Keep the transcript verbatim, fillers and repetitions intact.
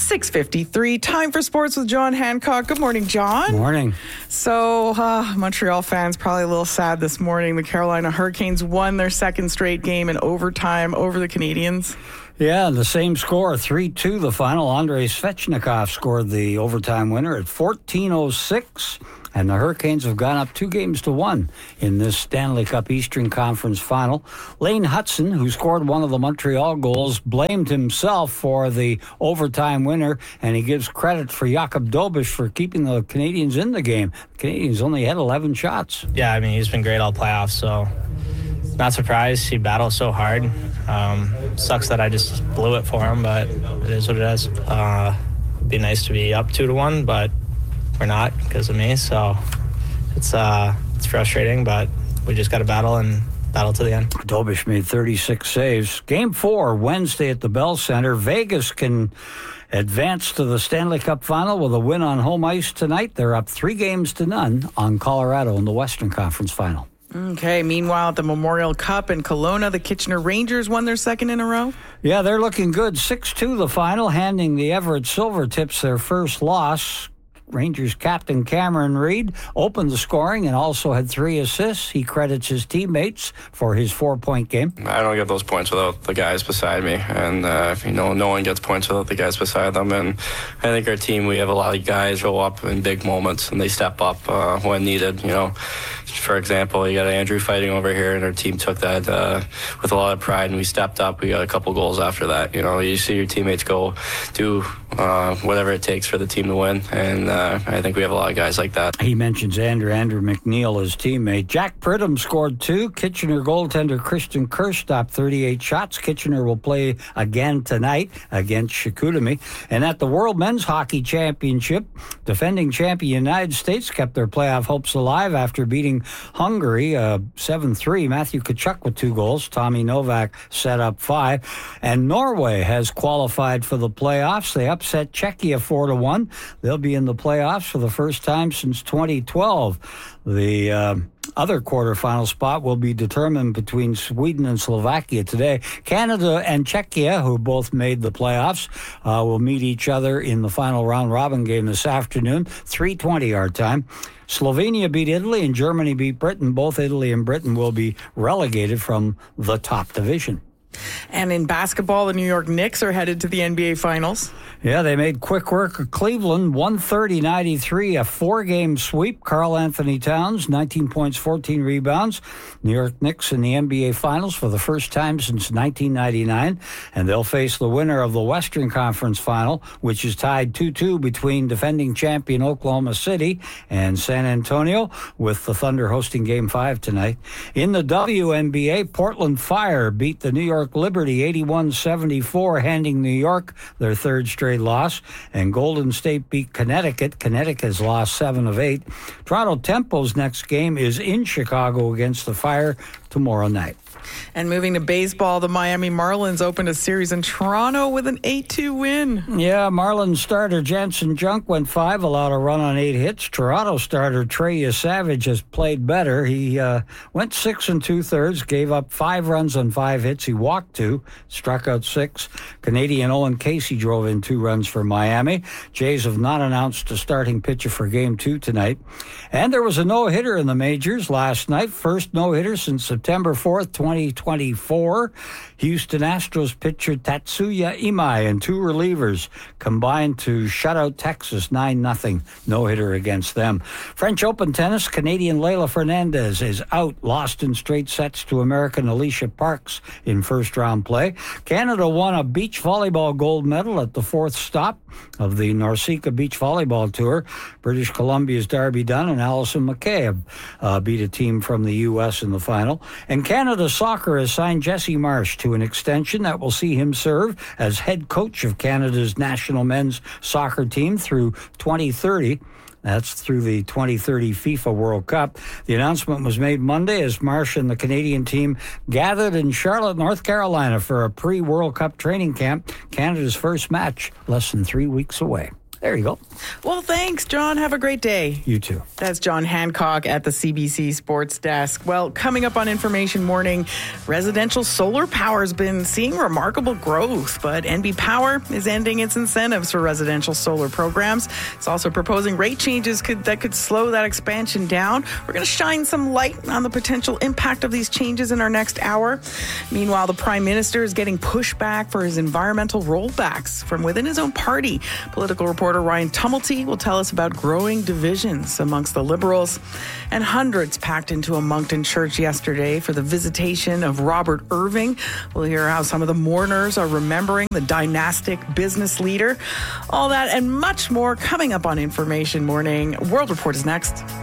six fifty-three, time for sports with John Hancock. Good morning, John. Morning. So, uh, Montreal fans probably a little sad this morning. The Carolina Hurricanes won their second straight game in overtime over the Canadiens. Yeah, the same score, three two the final. Andrei Svechnikov scored the overtime winner at fourteen oh six. And the Hurricanes have gone up two games to one in this Stanley Cup Eastern Conference final. Lane Hutson, who scored one of the Montreal goals, blamed himself for the overtime winner, and he gives credit for Jakub Dobeš for keeping the Canadiens in the game. The Canadiens only had eleven shots. Yeah, I mean, he's been great all playoffs, so not surprised. He battled so hard. Um, sucks that I just blew it for him, but it is what it is. Uh, it'd be nice to be up two to one, but we're not because of me, so it's uh, it's frustrating, but we just got to battle and battle to the end. Dobeš made thirty-six saves. Game four, Wednesday at the Bell Center. Vegas can advance to the Stanley Cup final with a win on home ice tonight. They're up three games to none on Colorado in the Western Conference final. Okay, meanwhile at the Memorial Cup in Kelowna, the Kitchener Rangers won their second in a row. Yeah, they're looking good. six two the final, handing the Everett Silvertips their first loss. Rangers captain Cameron Reid opened the scoring and also had three assists. He credits his teammates for his four-point game. I don't get those points without the guys beside me, and uh, you know, no one gets points without the guys beside them. And I think our team, we have a lot of guys roll up in big moments and they step up uh, when needed. You know, for example, you got Andrew fighting over here, and our team took that uh, with a lot of pride, and we stepped up. We got a couple goals after that. You know, you see your teammates go do uh, whatever it takes for the team to win, and uh, I think we have a lot of guys like that. He mentions Andrew, Andrew McNeil, his teammate. Jack Pridham scored two. Kitchener goaltender Christian Kirsch stopped thirty-eight shots. Kitchener will play again tonight against Chicoutimi. And at the World Men's Hockey Championship, defending champion United States kept their playoff hopes alive after beating Hungary uh, seven three. Matthew Tkachuk with two goals. Tommy Novak set up five. And Norway has qualified for the playoffs. They upset Czechia four to one. They'll be in the playoffs for the first time since twenty twelve. The uh, other quarterfinal spot will be determined between Sweden and Slovakia today. Canada and Czechia, who both made the playoffs, uh, will meet each other in the final round-robin game this afternoon, three twenty our time. Slovenia beat Italy and Germany beat Britain. Both Italy and Britain will be relegated from the top division. And in basketball, the New York Knicks are headed to the N B A Finals. Yeah, they made quick work of Cleveland, one thirty ninety-three, a four-game sweep. Karl Anthony Towns, nineteen points, fourteen rebounds. New York Knicks in the N B A Finals for the first time since nineteen ninety-nine, and they'll face the winner of the Western Conference Final, which is tied two two between defending champion Oklahoma City and San Antonio, with the Thunder hosting Game five tonight. In the W N B A, Portland Fire beat the New York Liberty eighty-one seventy-four, handing New York their third straight loss, and Golden State beat Connecticut. Connecticut has lost seven of eight. Toronto Tempo's next game is in Chicago against the Fire tomorrow night. And moving to baseball, the Miami Marlins opened a series in Toronto with an eight two win. Yeah, Marlins starter Jansen Junk went five, allowed a run on eight hits. Toronto starter Trey Savage has played better. He uh, went six and two-thirds, gave up five runs on five hits. He walked two, struck out six. Canadian Owen Casey drove in two runs for Miami. Jays have not announced a starting pitcher for Game two tonight. And there was a no-hitter in the majors last night. First no-hitter since September fourth, twenty twenty-four. Houston Astros pitcher Tatsuya Imai and two relievers combined to shut out Texas nine nothing. No-hitter against them. French Open tennis, Canadian Leylah Fernandez is out, lost in straight sets to American Alicia Parks in first-round play. Canada won a beach volleyball gold medal at the fourth stop of the Narsika Beach Volleyball Tour. British Columbia's Darby Dunn and Allison McKay uh, beat a team from the U S in the final. And Canada Soccer has signed Jesse Marsh to an extension that will see him serve as head coach of Canada's national men's soccer team through twenty thirty. That's through the twenty thirty FIFA World Cup. The announcement was made Monday as Marsh and the Canadian team gathered in Charlotte, North Carolina for a pre-World Cup training camp. Canada's first match less than three weeks away. There you go. Well, thanks, John. Have a great day. You too. That's John Hancock at the C B C Sports Desk. Well, coming up on Information Morning, residential solar power has been seeing remarkable growth, but N B Power is ending its incentives for residential solar programs. It's also proposing rate changes could, that could slow that expansion down. We're going to shine some light on the potential impact of these changes in our next hour. Meanwhile, the Prime Minister is getting pushback for his environmental rollbacks from within his own party. Political reporter Ryan Tumulty will tell us about growing divisions amongst the Liberals. And hundreds packed into a Moncton church yesterday for the visitation of Robert Irving. We'll hear how some of the mourners are remembering the dynastic business leader. All that and much more coming up on Information Morning. World Report is next.